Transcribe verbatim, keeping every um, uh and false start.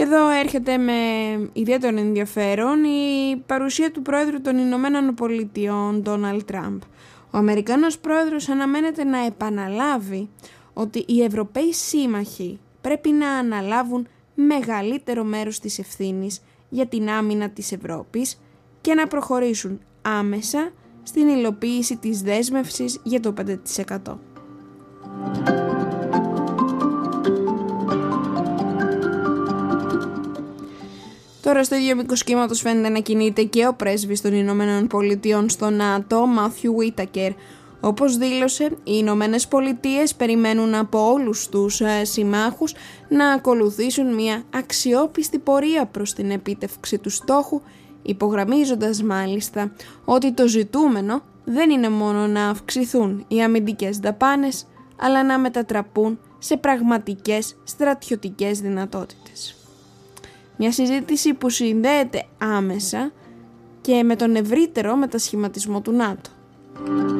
εδώ έρχεται με ιδιαίτερο ενδιαφέρον η παρουσία του Πρόεδρου των Ηνωμένων Πολιτειών, Ντόναλντ Τραμπ. Ο Αμερικανός Πρόεδρος αναμένεται να επαναλάβει ότι οι Ευρωπαίοι σύμμαχοι πρέπει να αναλάβουν μεγαλύτερο μέρος της ευθύνης για την άμυνα της Ευρώπης και να προχωρήσουν άμεσα στην υλοποίηση της δέσμευσης για το πέντε τοις εκατό. Τώρα στο ίδιο μήκος κύματος φαίνεται να κινείται και ο πρέσβης των Ηνωμένων Πολιτειών στο ΝΑΤΟ, Μάθιου Βίτακερ. Όπως δήλωσε, οι Ηνωμένες Πολιτείες περιμένουν από όλους τους ε, συμμάχους να ακολουθήσουν μια αξιόπιστη πορεία προς την επίτευξη του στόχου, υπογραμμίζοντας μάλιστα ότι το ζητούμενο δεν είναι μόνο να αυξηθούν οι αμυντικές δαπάνες, αλλά να μετατραπούν σε πραγματικές στρατιωτικές δυνατότητες. Μια συζήτηση που συνδέεται άμεσα και με τον ευρύτερο μετασχηματισμό του ΝΑΤΟ.